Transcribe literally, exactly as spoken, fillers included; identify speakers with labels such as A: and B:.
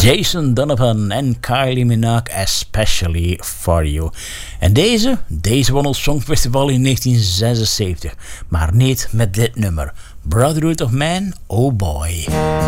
A: Jason Donovan en Kylie Minogue, Especially For You. En deze, deze won het Songfestival in negentien zesenzeventig. Maar niet met dit nummer. Brotherhood of Man, oh boy.